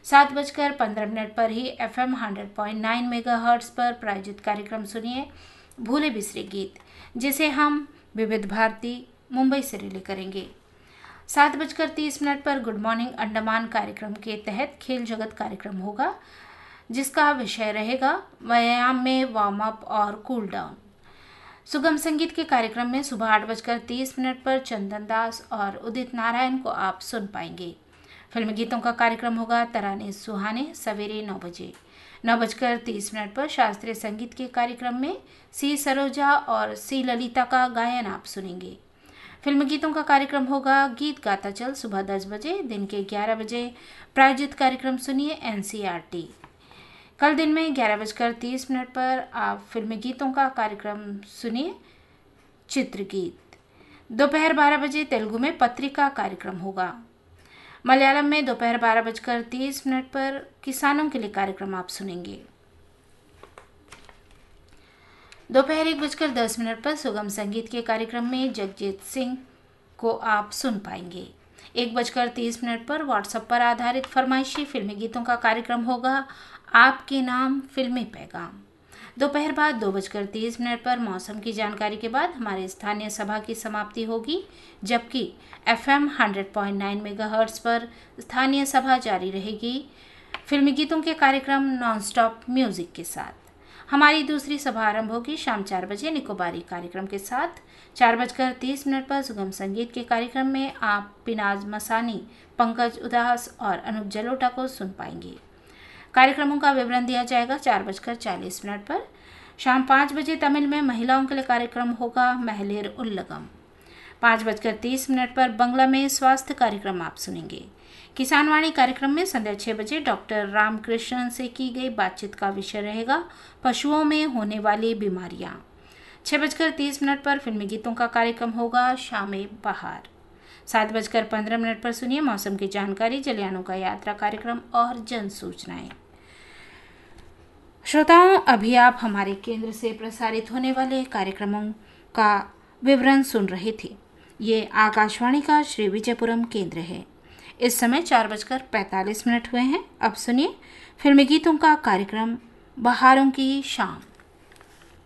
7:15 पर ही FM 100.9 megahertz पर प्रायोजित कार्यक्रम सुनिए भूले बिसरे गीत, जिसे हम विविध भारती मुंबई से रिले करेंगे। 7:30 पर गुड मॉर्निंग अंडमान कार्यक्रम के तहत खेल जगत कार्यक्रम होगा, जिसका विषय रहेगा व्यायाम में वार्म अप और कूल डाउन। सुगम संगीत के कार्यक्रम में सुबह 8:30 पर चंदन दास और उदित नारायण को आप सुन पाएंगे। फिल्मी गीतों का कार्यक्रम होगा तराने सुहाने सवेरे 9 बजे। 9:30 पर शास्त्रीय संगीत के कार्यक्रम में सी सरोजा और सी ललिता का गायन आप सुनेंगे। फिल्मी गीतों का कार्यक्रम होगा गीत गाता चल सुबह 10 बजे। दिन के 11 बजे प्रायोजित कार्यक्रम सुनिए NCERT। कल दिन में 11:30 पर आप फिल्मी गीतों का कार्यक्रम सुनिए चित्रगीत। दोपहर 12 बजे तेलुगु में पत्रिका कार्यक्रम होगा। मलयालम में दोपहर 12:30 पर किसानों के लिए कार्यक्रम आप सुनेंगे। दोपहर 1:10 पर सुगम संगीत के कार्यक्रम में जगजीत सिंह को आप सुन पाएंगे। 1:30 पर व्हाट्सएप पर आधारित फरमाइशी फिल्मी गीतों का कार्यक्रम होगा आपके नाम फिल्मी पैगाम। दोपहर बाद 2:30 पर मौसम की जानकारी के बाद हमारे स्थानीय सभा की समाप्ति होगी, जबकि FM 100.9 मेगाहर्ट्ज पर स्थानीय सभा जारी रहेगी फिल्मी गीतों के कार्यक्रम नॉन स्टॉप म्यूजिक के साथ। हमारी दूसरी सभा आरंभ होगी शाम 4 बजे निकोबारी कार्यक्रम के साथ। 4:30 पर सुगम संगीत के कार्यक्रम में आप पिनाज मसानी, पंकज उदास और अनूप जलोटा को सुन पाएंगे। कार्यक्रमों का विवरण दिया जाएगा 4:40 पर। शाम 5 बजे तमिल में महिलाओं के लिए कार्यक्रम होगा महलेर उल्लगम। 5:30 पर बंगला में स्वास्थ्य कार्यक्रम आप सुनेंगे। किसानवाणी कार्यक्रम में संध्या 6 बजे डॉक्टर रामकृष्णन से की गई बातचीत का विषय रहेगा पशुओं में होने वाली बीमारियां। 6:30 पर फिल्मी गीतों का कार्यक्रम होगा शामे बहार। 7:15 पर सुनिए मौसम की जानकारी, जलियानों का यात्रा कार्यक्रम और जन सूचनाएं। श्रोताओं, अभी आप हमारे केंद्र से प्रसारित होने वाले कार्यक्रमों का विवरण सुन रहे थे। ये आकाशवाणी का श्री विजयपुरम केंद्र है। इस समय 4:45 हुए हैं। अब सुनिए फिल्मी गीतों का कार्यक्रम बहारों की शाम।